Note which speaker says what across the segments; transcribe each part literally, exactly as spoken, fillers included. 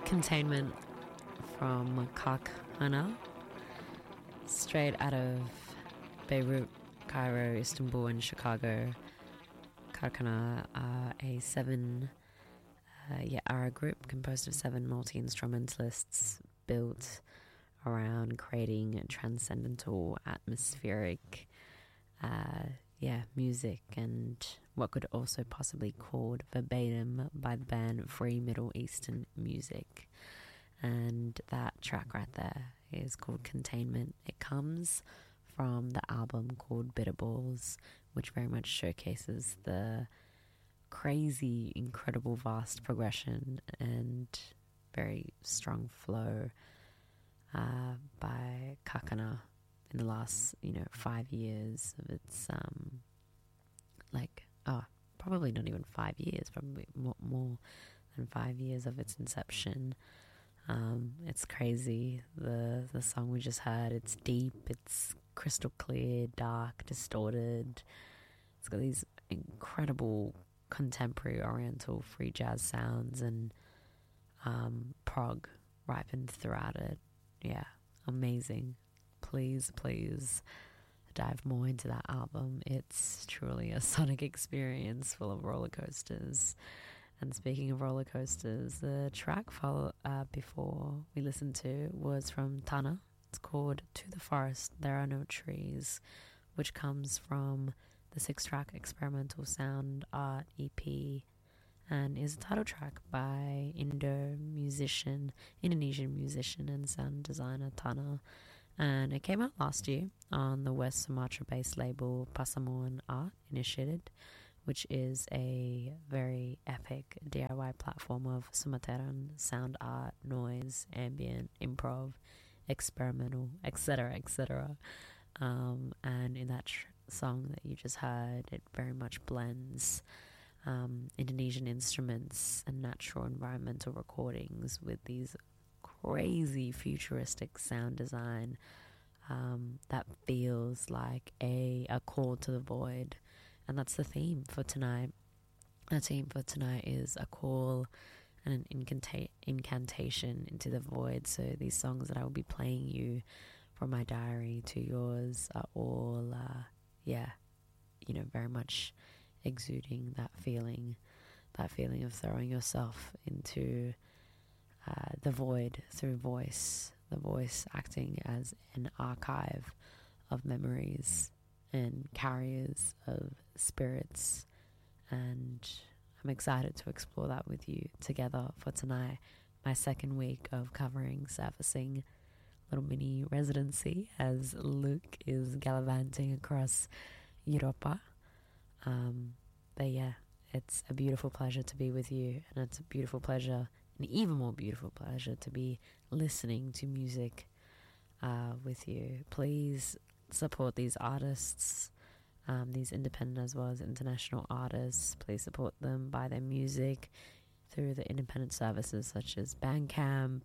Speaker 1: Containment from Karkhana, straight out of Beirut, Cairo, Istanbul and Chicago. Karkhana are a seven uh, yeah, are a group composed of seven multi-instrumentalists built around creating transcendental, atmospheric uh, yeah, music and what could also possibly be called verbatim by the band Free Middle Eastern Music. And that track right there is called Containment. It comes from the album called Bitter Balls, which very much showcases the crazy, incredible, vast progression and very strong flow uh, by Karkhana in the last, you know, five years of its, um, like, oh, probably not even five years, probably more, more than five years of its inception. Um, it's crazy. The the song we just heard, it's deep, it's crystal clear, dark, distorted. It's got these incredible contemporary oriental free jazz sounds and um, prog ripened throughout it. Yeah, amazing. Please, please dive more into that album. It's truly a sonic experience full of roller coasters. And speaking of roller coasters, the track follow, uh, before we listened to was from Tana. It's called To the Forest, There Are No Trees, which comes from the six-track experimental sound art E P and is a title track by Indo musician, Indonesian musician and sound designer Tana. And it came out last year on the West Sumatra-based label Pasamuan Art Initiated, which is a very epic D I Y platform of Sumatran sound art, noise, ambient, improv, experimental, et cetera, et cetera. Um, and in that tr- song that you just heard, it very much blends um, Indonesian instruments and natural environmental recordings with these crazy futuristic sound design um, that feels like a, a call to the void. And that's the theme for tonight. The theme for tonight is a call and an incanta- incantation into the void. So these songs that I will be playing you from my diary to yours are all, uh, yeah, you know, very much exuding that feeling, that feeling of throwing yourself into uh, the void through voice, the voice acting as an archive of memories and carriers of spirits. And I'm excited to explore that with you together for tonight, my second week of covering Surfacing, little mini residency as Luke is gallivanting across Europa. Um, but yeah, it's a beautiful pleasure to be with you, and it's a beautiful pleasure, an even more beautiful pleasure to be listening to music uh, with you. Please support these artists, um, these independent as well as international artists. Please support them, buy their music through the independent services such as Bandcamp.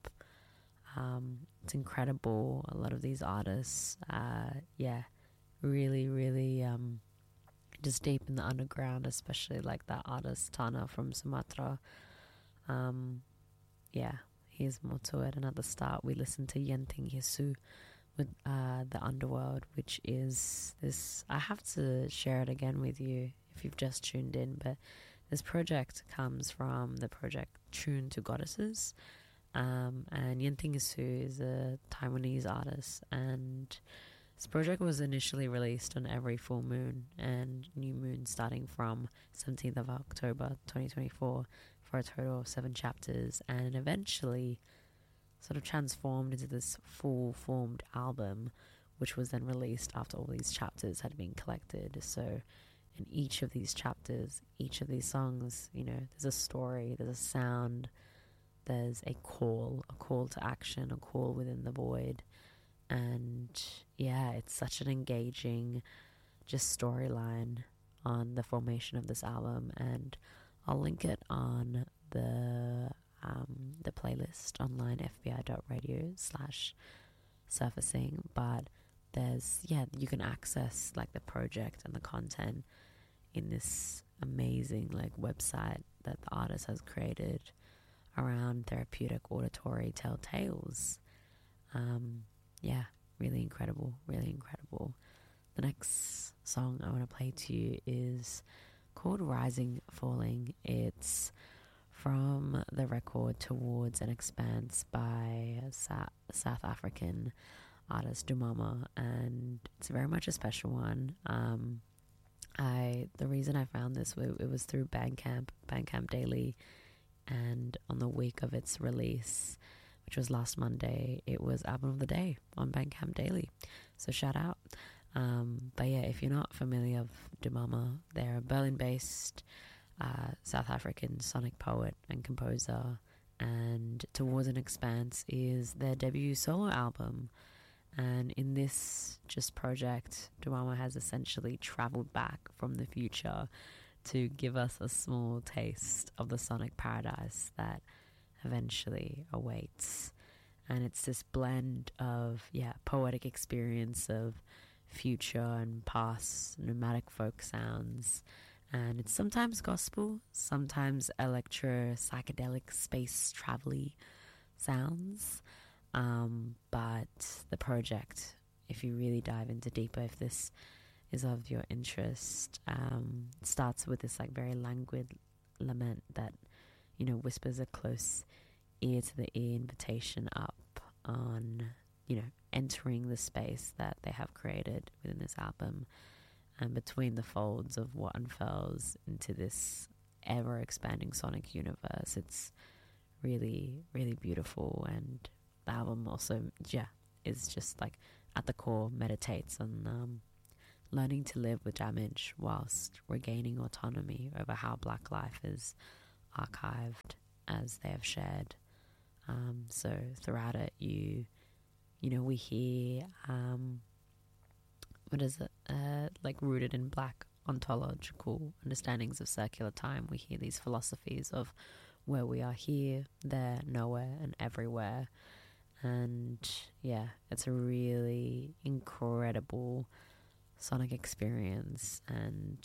Speaker 1: Um, it's incredible. A lot of these artists, uh, yeah, really, really um, just deep in the underground, especially like that artist Tana from Sumatra. Um, yeah, here's more to it. And at the start, we listened to Yenting Yesu with uh, The Underworld, which is this, I have to share it again with you if you've just tuned in, but this project comes from the project Tune to Goddesses. Um, and Yenting Yesu is a Taiwanese artist, and this project was initially released on every full moon and new moon starting from seventeenth of October twenty twenty-four for a total of seven chapters, and eventually sort of transformed into this full formed album, which was then released after all these chapters had been collected. So in each of these chapters, each of these songs, you know, there's a story, there's a sound, there's a call, a call to action, a call within the void. And yeah, it's such an engaging just storyline on the formation of this album, and I'll link it on the um, the playlist online, fbi.radio slash surfacing. But there's, yeah, you can access like the project and the content in this amazing like website that the artist has created around therapeutic auditory telltales. Um, yeah, really incredible, really incredible. The next song I want to play to you is called Rising Falling. It's from the record Towards an Expanse by Sa- South African artist Dumama, and it's very much a special one. Um, I the reason I found this, it was through Bandcamp, Bandcamp Daily, and on the week of its release, which was last Monday, it was Album of the Day on Bandcamp Daily. So shout out. Um, but yeah, if you're not familiar with Dumama, they're a Berlin-based uh, South African sonic poet and composer, and Towards an Expanse is their debut solo album. And in this just project, Dumama has essentially traveled back from the future to give us a small taste of the sonic paradise that eventually awaits. And it's this blend of, yeah, poetic experience of future and past nomadic folk sounds. And it's sometimes gospel, sometimes electro, psychedelic, space travel-y sounds. Um, but the project, if you really dive into deeper, if this is of your interest, um, starts with this like very languid lament that, you know, whispers a close ear to the ear invitation up on, you know, entering the space that they have created within this album, and between the folds of what unfurls into this ever expanding sonic universe. It's really, really beautiful. And the album also, yeah, is just like at the core meditates on um, learning to live with damage whilst regaining autonomy over how Black life is archived as they have shared. Um, so throughout it, you, you know, we hear, um, what is it, uh, like rooted in Black ontological understandings of circular time. We hear these philosophies of where we are here, there, nowhere, and everywhere. And yeah, it's a really incredible sonic experience, and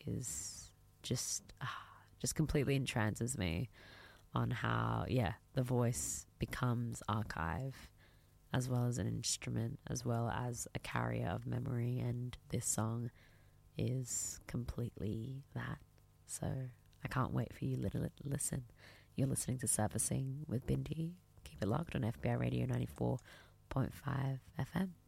Speaker 1: is just ah, just completely entrances me on how, yeah, the voice becomes archive as well as an instrument, as well as a carrier of memory, and this song is completely that. So I can't wait for you to listen. You're listening to Surfacing with Bindi. Keep it locked on F B I Radio ninety-four point five F M.